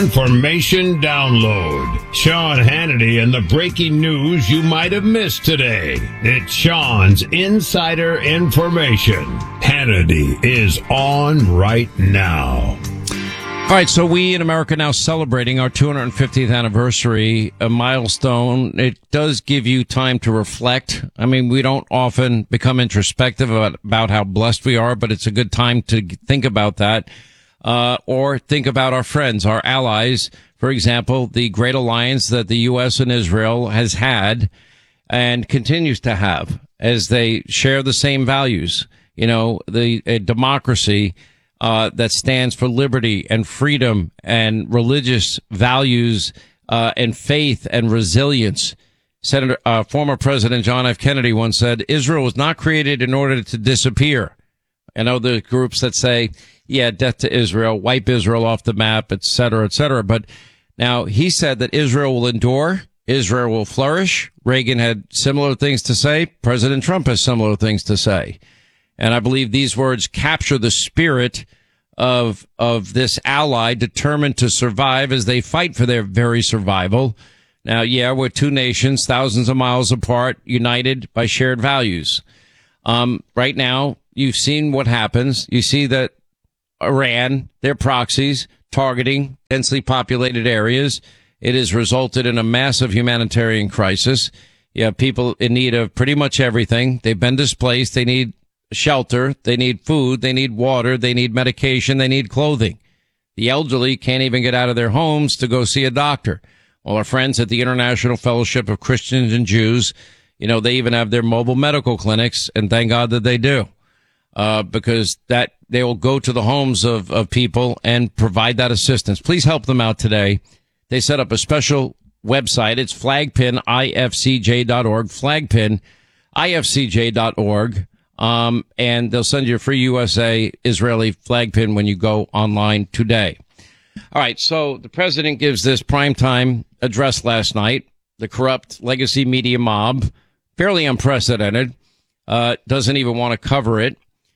Information Download. Sean Hannity and the breaking news you might have missed today. It's Sean's Insider Information. Hannity is on right now. All right, so we in America now celebrating our 250th anniversary, a milestone. It does give you time to reflect. I mean, we don't often become introspective about how blessed we are, but it's a good time to think about that. Or think about our friends, our allies. For example, the great alliance that the U.S. and Israel has had and continues to have as they share the same values. You know, a democracy that stands for liberty and freedom and religious values and faith and resilience. Former President John F. Kennedy once said, Israel was not created in order to disappear. I know the groups that say, yeah, death to Israel, wipe Israel off the map, et cetera, et cetera. But now he said that Israel will endure, Israel will flourish. Reagan had similar things to say. President Trump has similar things to say. And I believe these words capture the spirit of this ally determined to survive as they fight for their very survival. Now, yeah, we're two nations, thousands of miles apart, united by shared values. Right now, you've seen what happens. You see that Iran, their proxies, targeting densely populated areas. It has resulted in a massive humanitarian crisis. You have people in need of pretty much everything. They've been displaced. They need shelter. They need food. They need water. They need medication. They need clothing. The elderly can't even get out of their homes to go see a doctor. Well, our friends at the International Fellowship of Christians and Jews, you know, they even have their mobile medical clinics, and thank God that they do. Because that they will go to the homes of people and provide that assistance. Please help them out today. They set up a special website. It's flagpinifcj.org, flagpinifcj.org. And they'll send you a free USA Israeli flag pin when you go online today. All right. So the president gives this primetime address last night. The corrupt legacy media mob, fairly unprecedented, doesn't even want to cover it.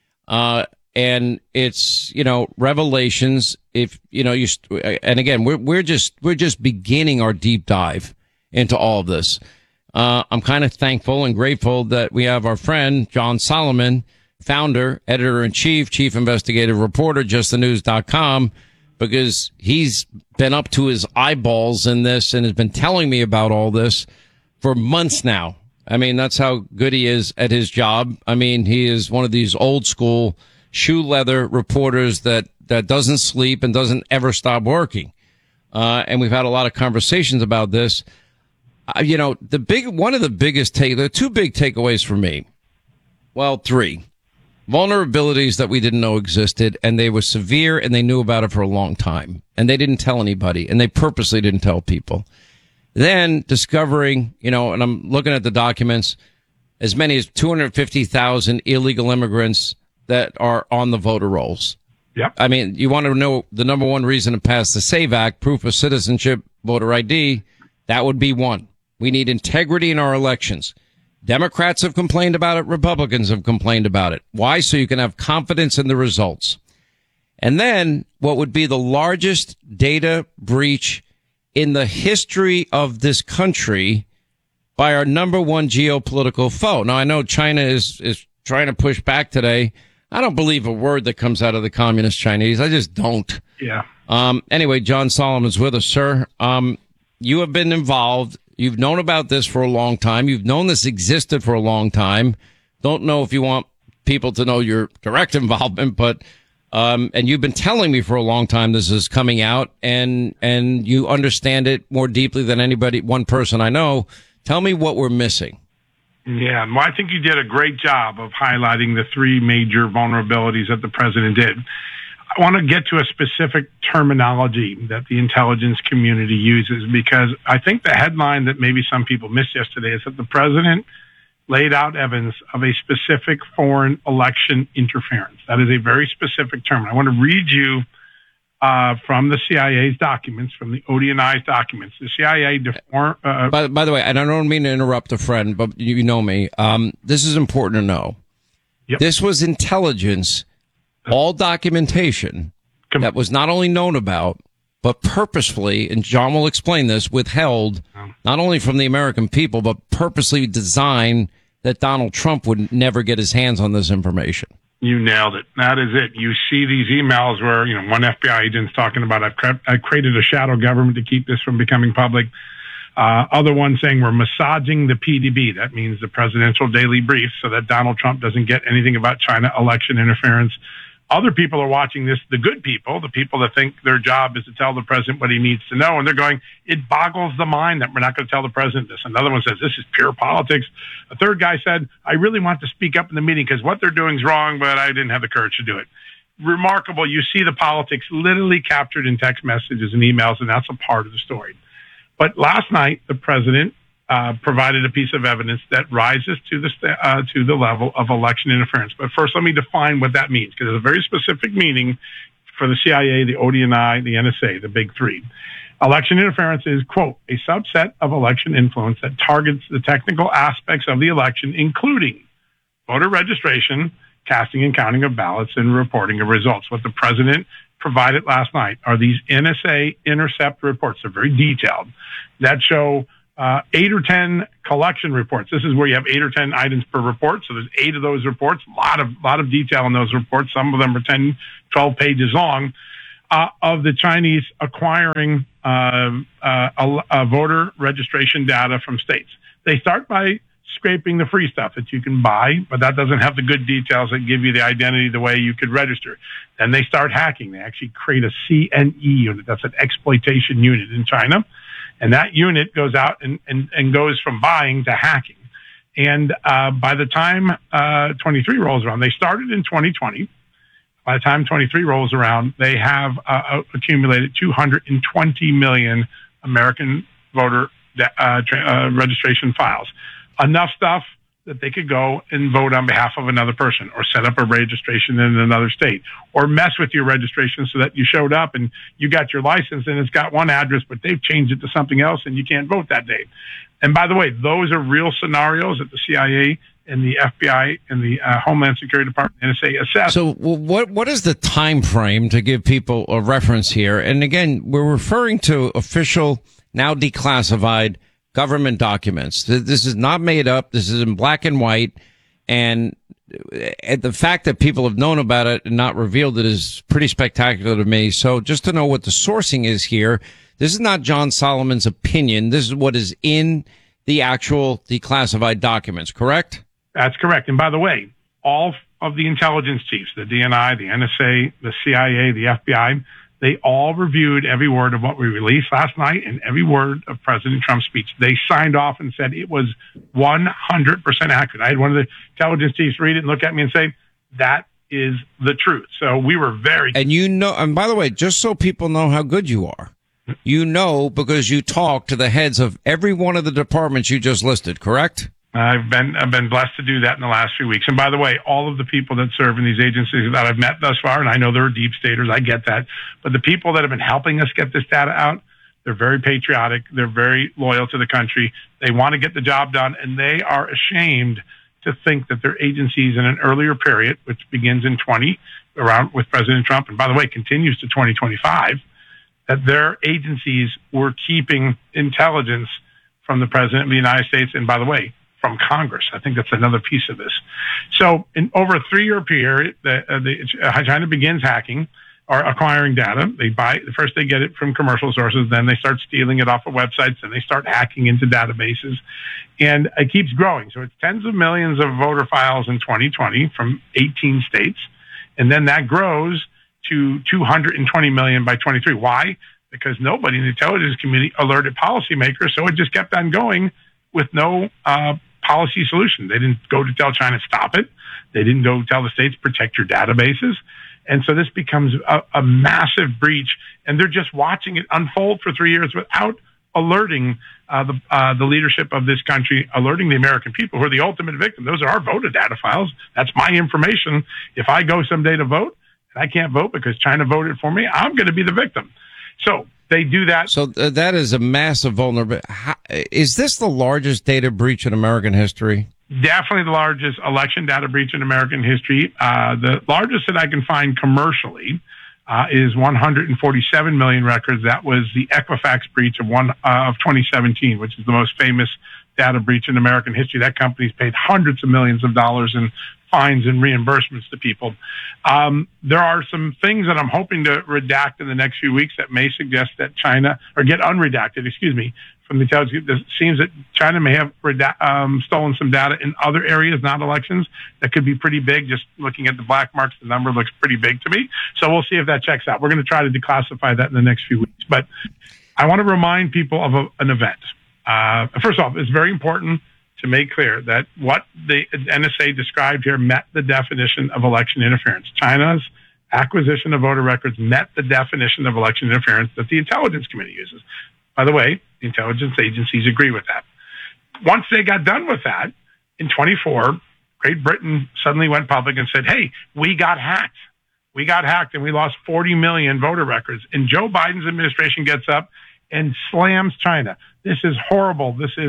And it's, you know, revelations. If, you know, and again, we're just beginning our deep dive into all of this. I'm kind of thankful and grateful that we have our friend, John Solomon, founder, editor-in-chief, chief investigative reporter, justthenews.com, because he's been up to his eyeballs in this and has been telling me about all this for months now. I mean, that's how good he is at his job. I mean, he is one of these old school shoe leather reporters that doesn't sleep and doesn't ever stop working. And we've had a lot of conversations about this. You know, one of the biggest there are two big takeaways for me. Well, three vulnerabilities that we didn't know existed, and they were severe, and they knew about it for a long time, and they didn't tell anybody, and they purposely didn't tell people. Then discovering, you know, and I'm looking at the documents, as many as 250,000 illegal immigrants that are on the voter rolls. Yep. I mean, you want to know the number one reason to pass the SAVE Act, proof of citizenship, voter ID, that would be one. We need integrity in our elections. Democrats have complained about it. Republicans have complained about it. Why? So you can have confidence in the results. And then what would be the largest data breach in the history of this country by our number one geopolitical foe. Now, I know China is trying to push back today. I don't believe a word that comes out of the communist Chinese. I just don't. Yeah. Anyway, John Solomon's with us, sir. You have been involved. You've known about this for a long time. You've known this existed for a long time. Don't know if you want people to know your direct involvement, but and you've been telling me for a long time this is coming out, and you understand it more deeply than anybody, one person I know. Tell me what we're missing. Yeah, well, I think you did a great job of highlighting the three major vulnerabilities that the president did. I want to get to a specific terminology that the intelligence community uses, because I think the headline that maybe some people missed yesterday is that the president laid out evidence of a specific foreign election interference. That is a very specific term. I want to read you from the CIA's documents, from the ODNI's documents. The CIA... By the way, and I don't mean to interrupt a friend, but you know me. This is important to know. Yep. This was intelligence, all documentation that was not only known about, but purposefully, and John will explain this, withheld not only from the American people, but purposely designed that Donald Trump would never get his hands on this information. You nailed it. That is it. You see these emails where, one FBI agent's talking about, I've created a shadow government to keep this from becoming public. Other ones saying we're massaging the PDB. That means the Presidential Daily Brief, so that Donald Trump doesn't get anything about China election interference. Other people are watching this, the good people, the people that think their job is to tell the president what he needs to know. And they're going, it boggles the mind that we're not going to tell the president this. Another one says, this is pure politics. A third guy said, I really want to speak up in the meeting because what they're doing is wrong, but I didn't have the courage to do it. Remarkable. You see the politics literally captured in text messages and emails, and that's a part of the story. But last night, the president provided a piece of evidence that rises to the level of election interference. But first, let me define what that means, because there's a very specific meaning for the CIA, the ODNI, the NSA, the big three. Election interference is, quote, a subset of election influence that targets the technical aspects of the election, including voter registration, casting and counting of ballots, and reporting of results. What the president provided last night are these NSA intercept reports. They're very detailed that show 8 or 10 collection reports. This is where you have 8 or 10 items per report. So there's 8 of those reports, a lot of detail in those reports. Some of them are 10, 12 pages long, of the Chinese acquiring voter registration data from states. They start by scraping the free stuff that you can buy, but that doesn't have the good details that give you the identity the way you could register. Then they start hacking. They actually create a CNE unit. That's an exploitation unit in China. And that unit goes out and goes from buying to hacking. And by the time 23 rolls around, they started in 2020. By the time 23 rolls around, they have accumulated 220 million American voter registration files. Enough stuff that they could go and vote on behalf of another person, or set up a registration in another state, or mess with your registration so that you showed up and you got your license and it's got one address, but they've changed it to something else and you can't vote that day. And by the way, those are real scenarios that the CIA and the FBI and the Homeland Security Department and NSA assess. So what is the time frame, to give people a reference here? And again, we're referring to official, now declassified government documents. This is not made up. This is in black and white. And the fact that people have known about it and not revealed it is pretty spectacular to me. So just to know what the sourcing is here, this is not John Solomon's opinion. This is what is in the actual declassified documents, correct? That's correct. And by the way, all of the intelligence chiefs, the DNI, the NSA, the CIA, the FBI, they all reviewed every word of what we released last night and every word of President Trump's speech. They signed off and said it was 100% accurate. I had one of the intelligence chiefs read it and look at me and say, that is the truth. So we were very... And by the way, just so people know how good you are, because you talk to the heads of every one of the departments you just listed, correct? I've been blessed to do that in the last few weeks. And by the way, all of the people that serve in these agencies that I've met thus far, and I know there are deep staters, I get that, but the people that have been helping us get this data out, they're very patriotic. They're very loyal to the country. They want to get the job done, and they are ashamed to think that their agencies in an earlier period, which begins in 20, around with President Trump, and by the way, continues to 2025, that their agencies were keeping intelligence from the President of the United States, and by the way, from Congress. I think that's another piece of this. So in over a 3-year period, China begins hacking or acquiring data. First they get it from commercial sources, then they start stealing it off of websites, and they start hacking into databases, and it keeps growing. So it's tens of millions of voter files in 2020 from 18 states, and then that grows to 220 million by 23. Why? Because nobody in the intelligence community alerted policymakers, so it just kept on going with no policy solution. They didn't go to tell China, stop it. They didn't go tell the states, protect your databases. And so this becomes a massive breach, and they're just watching it unfold for 3 years without alerting the leadership of this country, alerting the American people who are the ultimate victim. Those are our voter data files. That's my information. If I go someday to vote and I can't vote because China voted for me, I'm going to be the victim. So they do that. So that is a massive vulnerability. Is this the largest data breach in American history? Definitely the largest election data breach in American history. The largest that I can find commercially is 147 million records. That was the Equifax breach of 2017, which is the most famous data breach in American history. That company's paid hundreds of millions of dollars in fines and reimbursements to people. There are some things that I'm hoping to redact in the next few weeks that may suggest that China, or get unredacted, from the intelligence. It seems that China may have stolen some data in other areas, not elections, that could be pretty big. Just looking at the black marks, the number looks pretty big to me. So we'll see if that checks out. We're going to try to declassify that in the next few weeks. But I want to remind people of an event. First off, it's very important to make clear that what the NSA described here met the definition of election interference. China's acquisition of voter records met the definition of election interference that the intelligence community uses. By the way, the intelligence agencies agree with that. Once they got done with that, in 24, Great Britain suddenly went public and said, hey, we got hacked. We got hacked and we lost 40 million voter records. And Joe Biden's administration gets up and slams China. This is horrible. This is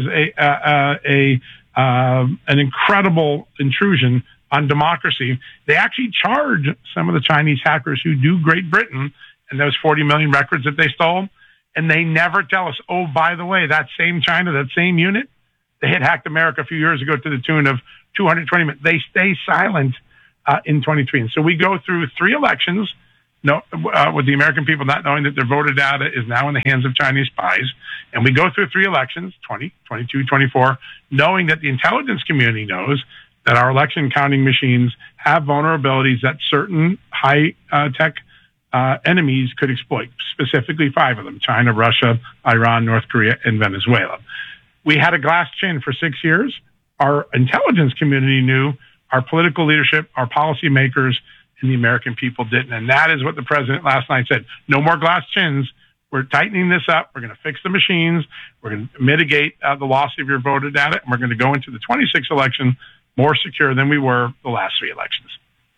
an incredible intrusion on democracy. They actually charge some of the Chinese hackers who do Great Britain and those 40 million records that they stole. And they never tell us, oh, by the way, that same China, that same unit, they had hacked America a few years ago to the tune of 220 million. They stay silent in 23. And so we go through 3 elections, with the American people not knowing that their voter data is now in the hands of Chinese spies. And we go through 3 elections, 20, 22, 24, knowing that the intelligence community knows that our election counting machines have vulnerabilities that certain high-tech enemies could exploit, specifically 5 of them: China, Russia, Iran, North Korea, and Venezuela. We had a glass chin for 6 years. Our intelligence community knew, our political leadership, our policymakers, and the American people didn't. And that is what the president last night said. No more glass chins. We're tightening this up. We're going to fix the machines. We're going to mitigate the loss of your voter data. And we're going to go into the 26th election more secure than we were the last 3 elections.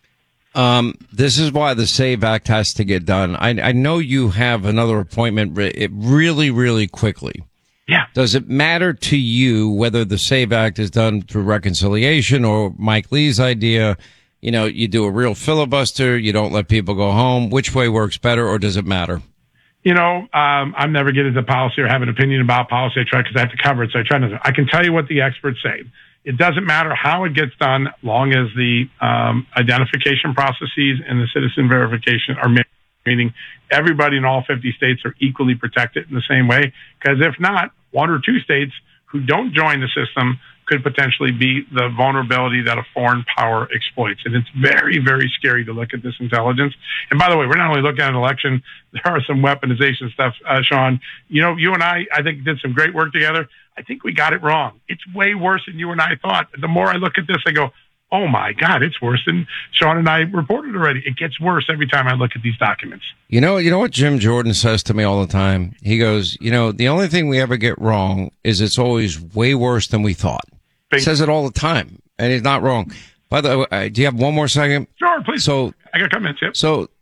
This is why the SAVE Act has to get done. I know you have another appointment really, really quickly. Yeah. Does it matter to you whether the SAVE Act is done through reconciliation or Mike Lee's idea? You know, you do a real filibuster, you don't let people go home. Which way works better, or does it matter? You know, I'm never get into policy or have an opinion about policy. I try because I have to cover it. So I can tell you what the experts say. It doesn't matter how it gets done, long as the identification processes and the citizen verification are made, meaning everybody in all 50 states are equally protected in the same way. Because if not, 1 or 2 states who don't join the system could potentially be the vulnerability that a foreign power exploits. And it's very, very scary to look at this intelligence. And by the way, we're not only looking at an election, there are some weaponization stuff, Sean. You know, you and I think, did some great work together. I think we got it wrong. It's way worse than you and I thought. The more I look at this, I go, oh my God, it's worse than Sean and I reported already. It gets worse every time I look at these documents. You know what Jim Jordan says to me all the time? He goes, the only thing we ever get wrong is it's always way worse than we thought. He says it all the time, and he's not wrong. By the way, do you have one more second? Sure, please. So I got comments. Yep.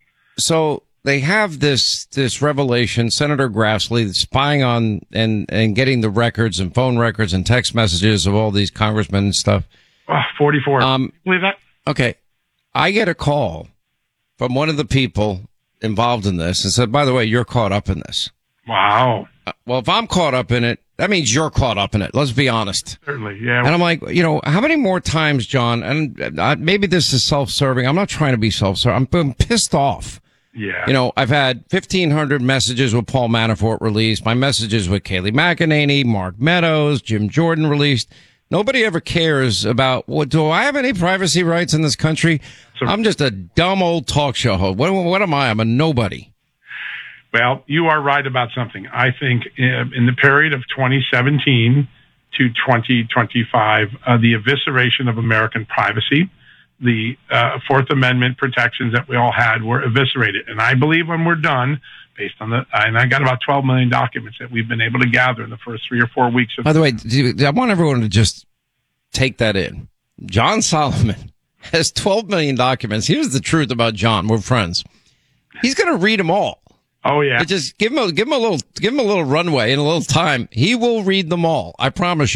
So they have this revelation, Senator Grassley spying on and getting the records and phone records and text messages of all these congressmen and stuff. Oh, 44. Believe that? Okay. I get a call from one of the people involved in this and said, by the way, you're caught up in this. Wow. Well, if I'm caught up in it, that means you're caught up in it. Let's be honest. Certainly, yeah. And I'm like, how many more times, John, and maybe this is self-serving. I'm not trying to be self-serving. I'm pissed off. Yeah. I've had 1,500 messages with Paul Manafort released. My messages with Kayleigh McEnany, Mark Meadows, Jim Jordan released. Nobody ever cares about, do I have any privacy rights in this country? I'm just a dumb old talk show host. What am I? I'm a nobody. Well, you are right about something. I think in the period of 2017 to 2025, the evisceration of American privacy, the Fourth Amendment protections that we all had were eviscerated. And I believe when we're done, based on and I got about 12 million documents that we've been able to gather in the first 3 or 4 weeks. By the way, I want everyone to just take that in. John Solomon has 12 million documents. Here's the truth about John. We're friends. He's going to read them all. Oh yeah. But just give him a little runway and a little time. He will read them all. I promise you.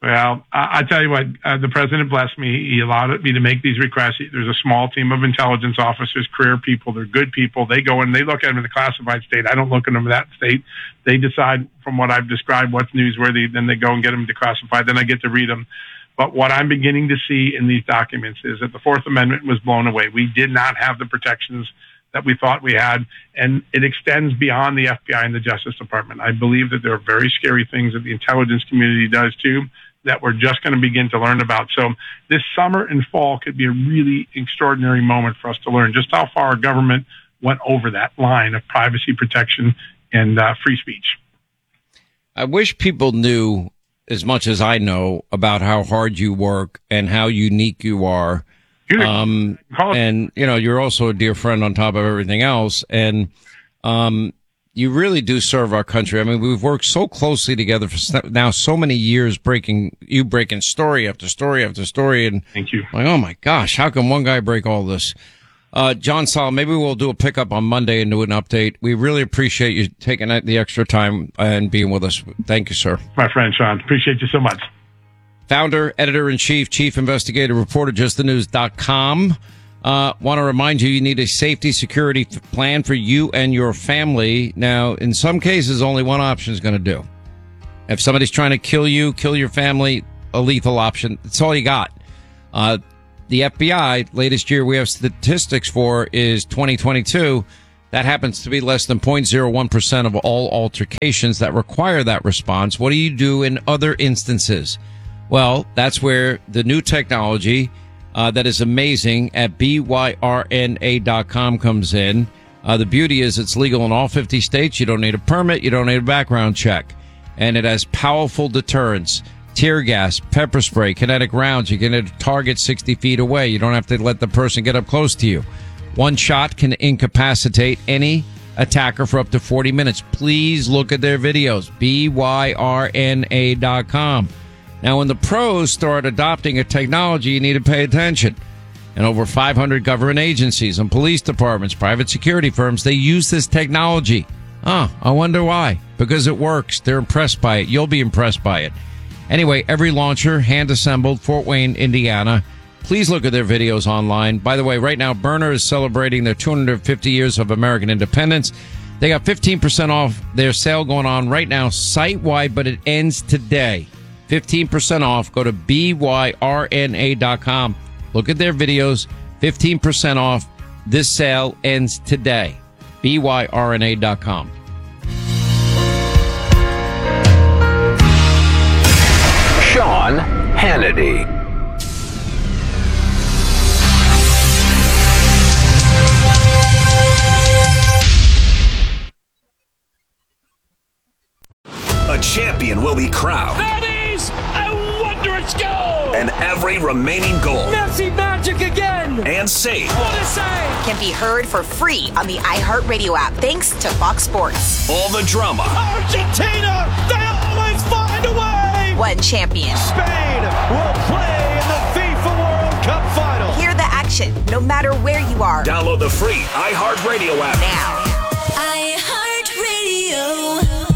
Well, I tell you what, the president blessed me. He allowed me to make these requests. There's a small team of intelligence officers, career people. They're good people. They go and they look at them in the classified state. I don't look at them in that state. They decide from what I've described what's newsworthy. Then they go and get them declassified. Then I get to read them. But what I'm beginning to see in these documents is that the Fourth Amendment was blown away. We did not have the protections that we thought we had, and it extends beyond the FBI and the Justice Department. I believe that there are very scary things that the intelligence community does too, that we're just going to begin to learn about. So this summer and fall could be a really extraordinary moment for us to learn just how far our government went over that line of privacy protection and free speech. I wish people knew as much as I know about how hard you work and how unique you are. And, you know, you're also a dear friend on top of everything else. And you really do serve our country. I mean, we've worked so closely together for now so many years, breaking story after story after story. And thank you. Like, oh my gosh, how can one guy break all this? John Saul, maybe we'll do a pickup on Monday and do an update. We really appreciate you taking the extra time and being with us. Thank you, sir. My friend, Sean. Appreciate you so much. Founder, editor-in-chief, chief investigative reporter, justthenews.com. Want to remind you need a safety security plan for you and your family. Now, in some cases, only one option is going to do. If somebody's trying to kill you, kill your family, a lethal option, that's all you got. The FBI, latest year we have statistics for is 2022. That happens to be less than 0.01% of all altercations that require that response. What do you do in other instances? Well, that's where the new technology that is amazing at BYRNA.com comes in. The beauty is it's legal in all 50 states. You don't need a permit. You don't need a background check. And it has powerful deterrence. Tear gas, pepper spray, kinetic rounds. You can hit a target 60 feet away. You don't have to let the person get up close to you. One shot can incapacitate any attacker for up to 40 minutes. Please look at their videos. BYRNA.com. Now, when the pros start adopting a technology, you need to pay attention. And over 500 government agencies and police departments, private security firms, they use this technology. I wonder why. Because it works. They're impressed by it. You'll be impressed by it. Anyway, every launcher, hand-assembled, Fort Wayne, Indiana. Please look at their videos online. By the way, right now, Byrna is celebrating their 250 years of American independence. They got 15% off their sale going on right now, site-wide, but it ends today. 15% off. Go to BYRNA.com. Look at their videos. 15% off. This sale ends today. BYRNA.com. Sean Hannity. A champion will be crowned. That is a wondrous goal! And every remaining goal. Messi magic again! And save. What a save! Can be heard for free on the iHeartRadio app, thanks to Fox Sports. All the drama. Argentina! They always find a way! One champion. Spain will play in the FIFA World Cup final. Hear the action, no matter where you are. Download the free iHeartRadio app now. iHeartRadio.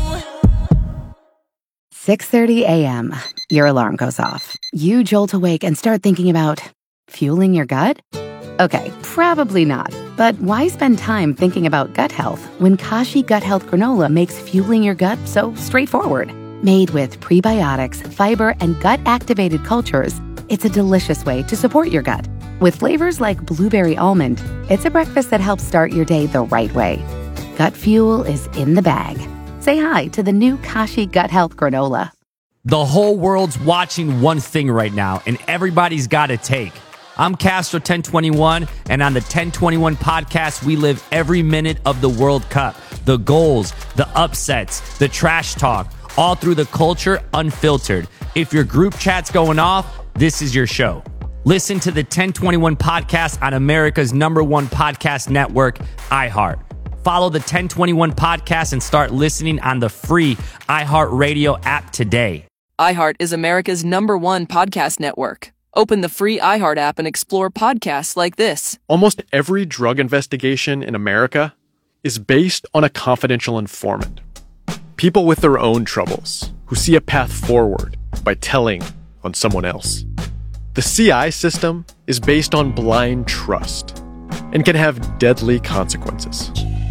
6:30 a.m. Your alarm goes off. You jolt awake and start thinking about fueling your gut? Okay, probably not. But why spend time thinking about gut health when Kashi Gut Health Granola makes fueling your gut so straightforward? Made with prebiotics, fiber, and gut-activated cultures, it's a delicious way to support your gut. With flavors like blueberry almond, it's a breakfast that helps start your day the right way. Gut fuel is in the bag. Say hi to the new Kashi Gut Health Granola. The whole world's watching one thing right now, and everybody's got a take. I'm Castro 1021, and on the 1021 podcast, we live every minute of the World Cup. The goals, the upsets, the trash talk, all through the culture, unfiltered. If your group chat's going off, this is your show. Listen to the 1021 podcast on America's #1 podcast network, iHeart. Follow the 1021 podcast and start listening on the free iHeartRadio app today. iHeart is America's #1 podcast network. Open the free iHeart app and explore podcasts like this. Almost every drug investigation in America is based on a confidential informant. People with their own troubles, who see a path forward by telling on someone else. The CI system is based on blind trust and can have deadly consequences.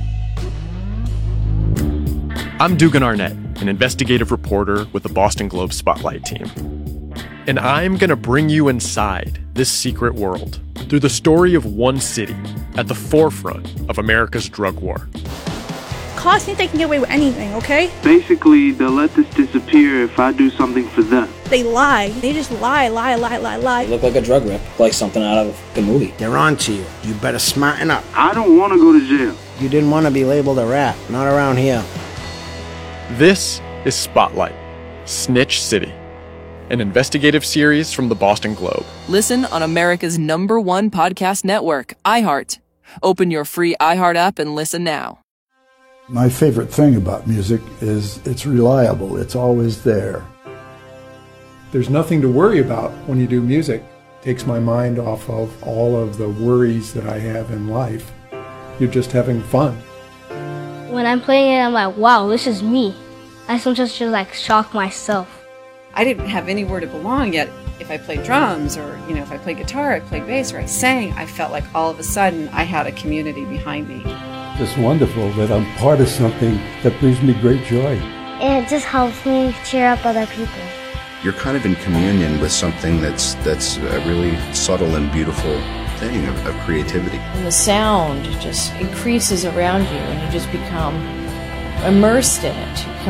I'm Dugan Arnett, an investigative reporter with the Boston Globe Spotlight team. And I'm going to bring you inside this secret world through the story of one city at the forefront of America's drug war. Cops think they can get away with anything, okay? Basically, they'll let this disappear if I do something for them. They lie. They just lie. You look like a drug rip, like something out of a movie. They're on to you. You better smarten up. I don't want to go to jail. You didn't want to be labeled a rat. Not around here. This is Spotlight, Snitch City, an investigative series from the Boston Globe. Listen on America's #1 podcast network, iHeart. Open your free iHeart app and listen now. My favorite thing about music is it's reliable. It's always there. There's nothing to worry about when you do music. It takes my mind off of all of the worries that I have in life. You're just having fun. When I'm playing it, I'm like, wow, this is me. I sometimes just like shock myself. I didn't have anywhere to belong yet. If I played drums or, if I played guitar, I played bass, or I sang, I felt like all of a sudden I had a community behind me. It's wonderful that I'm part of something that brings me great joy. And it just helps me cheer up other people. You're kind of in communion with something that's a really subtle and beautiful thing of creativity. And the sound just increases around you and you just become immersed in it.